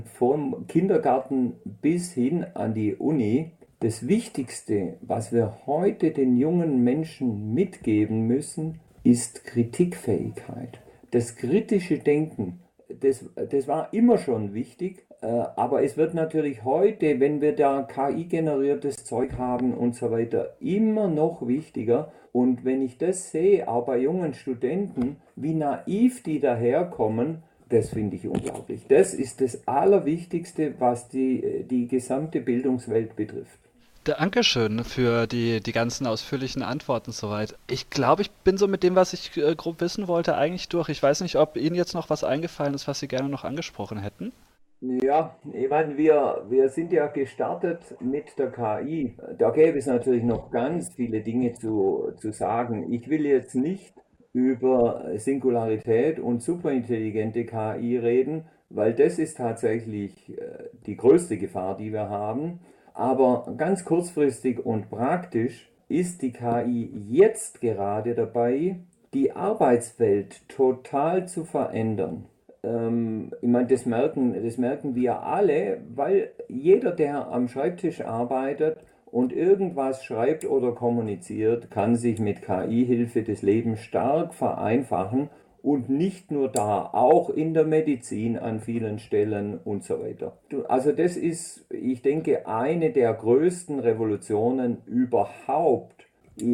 vom Kindergarten bis hin an die Uni. Das Wichtigste, was wir heute den jungen Menschen mitgeben müssen, ist Kritikfähigkeit. Das kritische Denken, das war immer schon wichtig, aber es wird natürlich heute, wenn wir da KI-generiertes Zeug haben und so weiter, immer noch wichtiger. Und wenn ich das sehe, auch bei jungen Studenten, wie naiv die daherkommen, das finde ich unglaublich. Das ist das Allerwichtigste, was die gesamte Bildungswelt betrifft. Dankeschön für die ganzen ausführlichen Antworten soweit. Ich glaube, ich bin so mit dem, was ich grob wissen wollte, eigentlich durch. Ich weiß nicht, ob Ihnen jetzt noch was eingefallen ist, was Sie gerne noch angesprochen hätten. Ja, ich meine, wir sind ja gestartet mit der KI. Da gäbe es natürlich noch ganz viele Dinge zu sagen. Ich will jetzt nicht über Singularität und superintelligente KI reden, weil das ist tatsächlich die größte Gefahr, die wir haben. Aber ganz kurzfristig und praktisch ist die KI jetzt gerade dabei, die Arbeitswelt total zu verändern. Ich meine, das merken wir alle, weil jeder, der am Schreibtisch arbeitet und irgendwas schreibt oder kommuniziert, kann sich mit KI-Hilfe das Leben stark vereinfachen und nicht nur da, auch in der Medizin an vielen Stellen und so weiter. Also das ist, ich denke, eine der größten Revolutionen überhaupt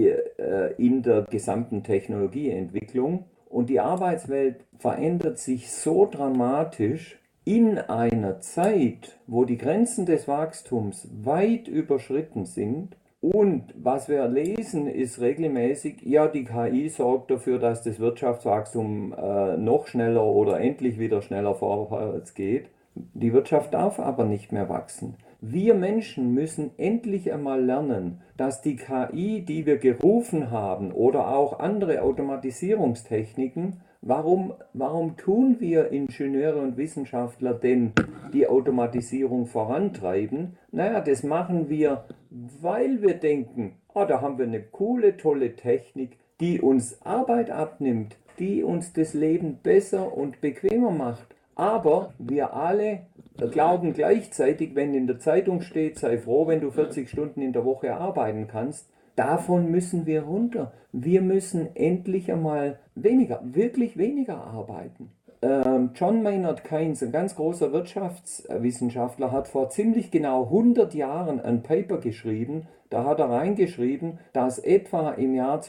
in der gesamten Technologieentwicklung. Und die Arbeitswelt verändert sich so dramatisch in einer Zeit, wo die Grenzen des Wachstums weit überschritten sind. Und was wir lesen, ist regelmäßig, ja, die KI sorgt dafür, dass das Wirtschaftswachstum noch schneller oder endlich wieder schneller vorwärts geht. Die Wirtschaft darf aber nicht mehr wachsen. Wir Menschen müssen endlich einmal lernen, dass die KI, die wir gerufen haben, oder auch andere Automatisierungstechniken, warum tun wir Ingenieure und Wissenschaftler denn die Automatisierung vorantreiben? Naja, das machen wir, weil wir denken, da haben wir eine coole, tolle Technik, die uns Arbeit abnimmt, die uns das Leben besser und bequemer macht. Aber wir alle glauben gleichzeitig, wenn in der Zeitung steht, sei froh, wenn du 40 Stunden in der Woche arbeiten kannst, davon müssen wir runter. Wir müssen endlich einmal weniger, wirklich weniger arbeiten. John Maynard Keynes, ein ganz großer Wirtschaftswissenschaftler, hat vor ziemlich genau 100 Jahren ein Paper geschrieben. Da hat er reingeschrieben, dass etwa im Jahr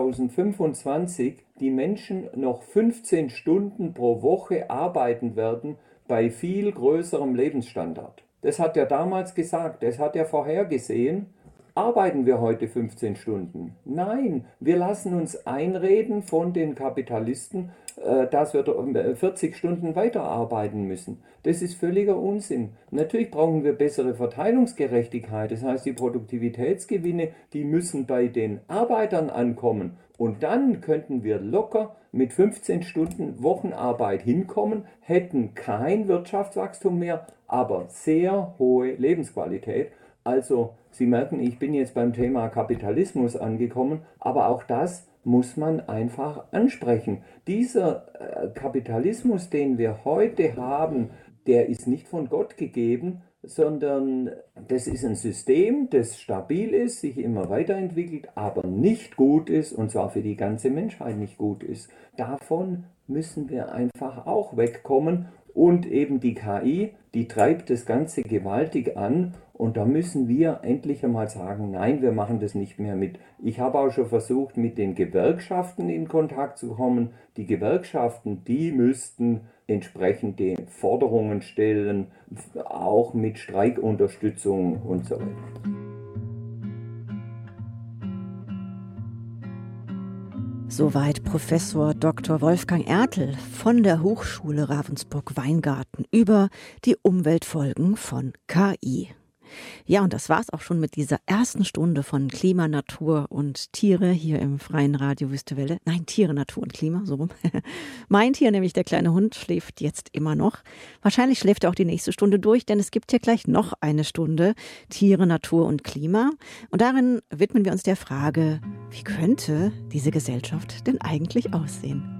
2025 die Menschen noch 15 Stunden pro Woche arbeiten werden bei viel größerem Lebensstandard. Das hat er damals gesagt, das hat er vorhergesehen. Arbeiten wir heute 15 Stunden? Nein, wir lassen uns einreden von den Kapitalisten, dass wir 40 Stunden weiterarbeiten müssen. Das ist völliger Unsinn. Natürlich brauchen wir bessere Verteilungsgerechtigkeit. Das heißt, die Produktivitätsgewinne, die müssen bei den Arbeitern ankommen. Und dann könnten wir locker mit 15 Stunden Wochenarbeit hinkommen, hätten kein Wirtschaftswachstum mehr, aber sehr hohe Lebensqualität. Also, Sie merken, ich bin jetzt beim Thema Kapitalismus angekommen, aber auch das muss man einfach ansprechen. Dieser Kapitalismus, den wir heute haben, der ist nicht von Gott gegeben, sondern das ist ein System, das stabil ist, sich immer weiterentwickelt, aber nicht gut ist, und zwar für die ganze Menschheit nicht gut ist. Davon müssen wir einfach auch wegkommen. Und eben die KI, die treibt das Ganze gewaltig an. Und da müssen wir endlich einmal sagen, nein, wir machen das nicht mehr mit. Ich habe auch schon versucht, mit den Gewerkschaften in Kontakt zu kommen. Die Gewerkschaften, die müssten entsprechende Forderungen stellen, auch mit Streikunterstützung und so weiter. Soweit Professor Dr. Wolfgang Ertl von der Hochschule Ravensburg-Weingarten über die Umweltfolgen von KI. Ja, und das war's auch schon mit dieser ersten Stunde von Klima, Natur und Tiere hier im freien Radio Wüstewelle. Nein, Tiere, Natur und Klima, so rum. Mein Tier, nämlich der kleine Hund, schläft jetzt immer noch. Wahrscheinlich schläft er auch die nächste Stunde durch, denn es gibt ja gleich noch eine Stunde Tiere, Natur und Klima. Und darin widmen wir uns der Frage, wie könnte diese Gesellschaft denn eigentlich aussehen?